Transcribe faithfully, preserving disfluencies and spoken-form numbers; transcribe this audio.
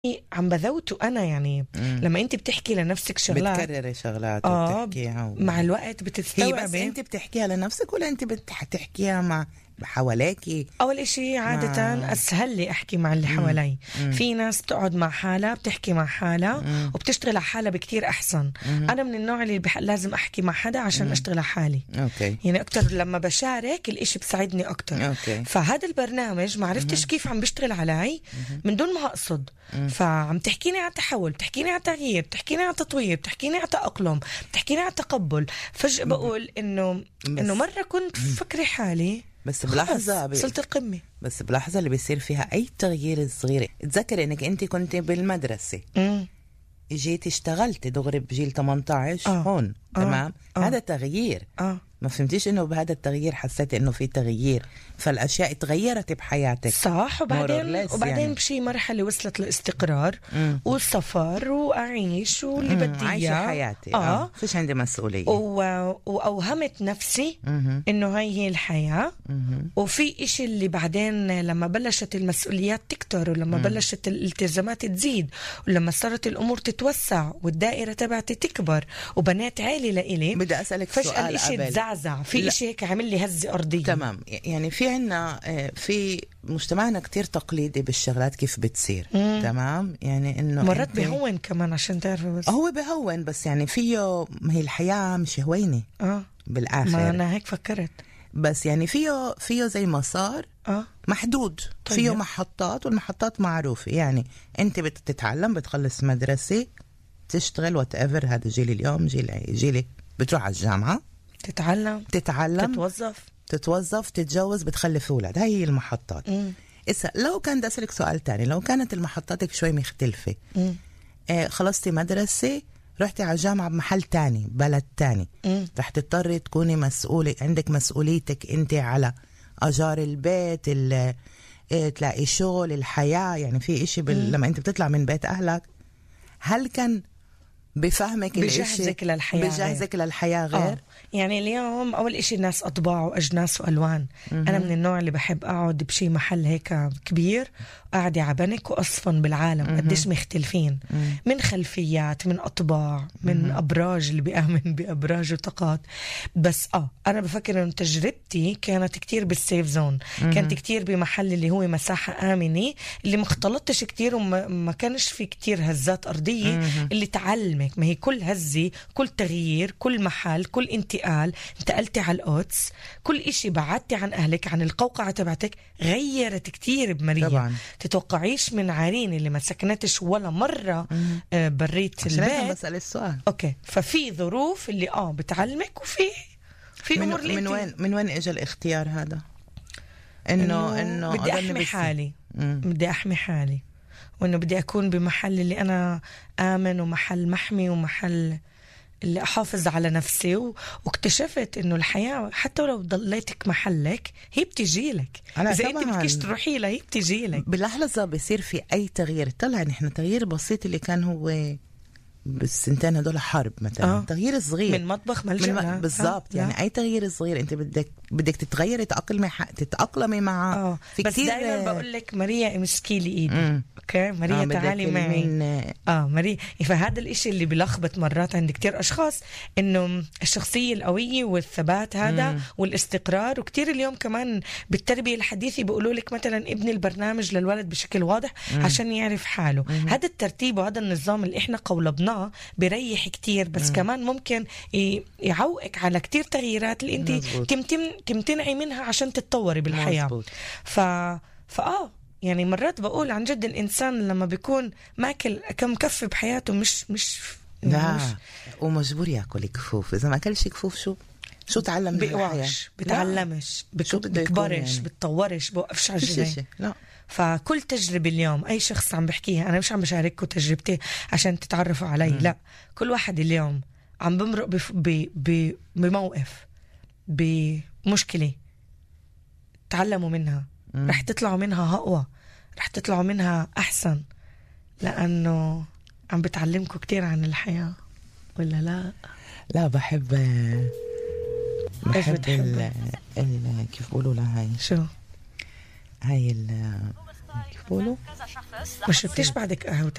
عم بذوته أنا يعني مم. لما أنت بتحكي لنفسك شغلات بتكرري شغلات آه وبتحكيها و... مع الوقت هي بتستوعبي. بس انت بتحكيها لنفسك ولا انت بتحكيها مع حواليكي؟ أول إشي عادة مع... أسهل لي أحكي مع اللي حوالي. في ناس بتقعد مع حالها بتحكي مع حالها مم. وبتشتغل على حالها بكتير أحسن. مم. أنا من النوع اللي بح... لازم أحكي مع حدا عشان مم. أشتغل على حالي. اوكي يعني أكتر لما بشارك الإشي بساعدني أكتر. اوكي فهذا البرنامج ما عرفتش كيف عم بيشتغل علي من دون ما أقصد. فعم تحكيني عن تحول، بتحكيني عن تغيير، بتحكيني عن تطوير، بتحكيني عن تأقلم، بتحكيني عن تقبل. فجأة بقول إنه إنه مرة كنت فكري حالي بس بلحظة ب... وصلت القمة. بس بلحظة اللي بيصير فيها أي تغيير صغير. تذكر إنك أنت كنت بالمدرسة، مم. جيت اشتغلت دغري بجيل ثمانية عشر آه. هون. آه. تمام. آه. هذا تغيير. آه. ما فهمتيش إنه بهذا التغيير حسيت إنه في تغيير، فالأشياء تغيرت بحياتك صح. وبعدين less وبعدين يعني. بشي مرحلة وصلت الاستقرار مم. والسفر وأعيش واللي مم. بدي عايشة إياه. حياتي. آه. آه. فيش عندي مسؤولية. و... وأوهمت نفسي مهم. إنه هاي هي الحياة. مهم. وفي إشي اللي بعدين لما بلشت المسؤوليات تكتر ولما مم. بلشت الالتزامات تزيد ولما صارت الأمور تتوسع والدائرة تبعتي تكبر وبنات عيلة لإلي، بدي أسألك فجأة سؤال الإشي قبل. تزعزع. في لا. إشي هيك عمل لي هزة أرضية. تمام. يعني في عنا في مجتمعنا كتير تقليدي بالشغلات كيف بتصير. مم. تمام. يعني إنه مرات أنت- بهون كمان عشان تعرفي. بس هو بهون بس يعني فيه، ما هي الحياة مش هوينة آه بالآخر. ما أنا هيك فكرت. بس يعني فيه فيه زي مسار آه محدود. طيب. فيه محطات والمحطات معروفة. يعني أنت بتتعلم، بتخلص مدرسة، تشتغل وات ايفر. هذا جيلي اليوم، جيلي جيلي بتروح على الجامعة، تتعلم، تتعلم، تتوظف، تتوظف، تتجوز، بتخلف أولاد. هاي هي المحطات. مم. إسا لو كان بدي أسألك سؤال تاني، لو كانت المحطاتك شوي مختلفة، مم. آه خلصتي مدرسة، رحتي على الجامعة بمحل تاني، بلد تاني، مم. رح تضطري تكوني مسؤولة، عندك مسؤوليتك انت على أجار البيت، ال- آه، تلاقي شغل، الحياة. يعني في إشي بال... لما انت بتطلع من بيت أهلك، هل كان بفهمك الإشي بجهزك للحياة بجهزك للحياة غير؟ آه. يعني اليوم أول إشي الناس أطباع وأجناس وألوان. مهم. أنا من النوع اللي بحب أقعد بشي محل هيك كبير، قاعدة عبنك وأصفن بالعالم قديش مختلفين، مم. من خلفيات، من أطباع، من أبراج، اللي بيآمن بأبراج وطاقات. بس آه أنا بفكر إنه تجربتي كانت كتير بالسيف زون. كانت كتير بمحل اللي هو مساحة آمنة، اللي مختلطش كتير وما ما كانش في كتير هزات أرضية. مهم. اللي تعلمك، ما هي كل هزة، كل تغيير، كل محل، كل انتقال، انتقلتي على القدس، كل إشي بعدتي عن أهلك، عن القوقعة تبعتك، غيرت كتير بمريم. طبعاً. تتوقعيش من عارين اللي ما سكنتش ولا مرة آه بريت عشان هيك البيت. بسأل السؤال. أوكي. ففي ظروف اللي آه بتعلمك، وفي في من, أمور اللي من انت- وين من وين اجى الاختيار هذا؟ انه انه بدي أضلني أحمي بس- حالي. مم. بدي أحمي حالي، وإنه بدي أكون بمحل اللي أنا آمن، ومحل محمي، ومحل اللي أحافظ على نفسي. و... واكتشفت إنه الحياة حتى لو ضليتك محلك هي بتجيلك. أنا إذا أنت طبعاً. بدكش تروحي لها هي بتجيلك. بلحظة بصير في أي تغيير. طلع نحن تغيير بسيط اللي كان هو بالسنتين هدول حرب مثلا. آه. تغيير صغير من مطبخ ملجأ من لها. م... بالضبط. آه. يعني لا. أي تغيير صغير أنت بدك بدك تتغيري، تأقلمي ح... تتأقلمي مع آه. في بس كتير. دايما بقول لك ماريا امسكي لي إيدي. مم. اوكي ماريا آه، بدك تعالي معي. من... اه ماريا. فهذا الاشي اللي بلخبط مرات عند كتير اشخاص، انه الشخصية القوية والثبات هذا مم. والاستقرار. وكتير اليوم كمان بالتربية الحديثة بيقولوا لك مثلا ابني البرنامج للولد بشكل واضح مم. عشان يعرف حاله. مم. هذا الترتيب وهذا النظام اللي احنا قولبناه بيريح كتير، بس مم. كمان ممكن ي- يعوقك على كتير تغييرات اللي انت مزبوط. تمتن تمتنعي منها عشان تتطوري بالحياة. مزبوط. ف فآه يعني مرات بقول عن جد الإنسان لما بيكون ماكل كم كف بحياته مش مش لا مش ومجبور ياكل كفوف. إذا ما أكلش كفوف شو شو تعلم من الحياة؟ بيقواش، بتعلمش، شو بت- بده يكون بكبرش، يعني؟ بتطورش، بوقفش على فيش الجنيه. إشي. لا. فكل تجربة اليوم أي شخص عم بحكيها، أنا مش عم بشارككم تجربتي عشان تتعرفوا علي. مم. لا، كل واحد اليوم عم بمرق بف- ب- ب- بموقف، بمشكلة، تعلموا منها. مم. رح تطلعوا منها أقوى، رح تطلعوا منها أحسن، لأنه عم بتعلمكم كتير عن الحياة. ولا لا؟ لا بحب إيش بحب بتحب؟ ال... ال... كيف بقولوا لها هاي شو؟ هاي ال... كيف بقولوا؟ ما شربتيش بعدك قهوة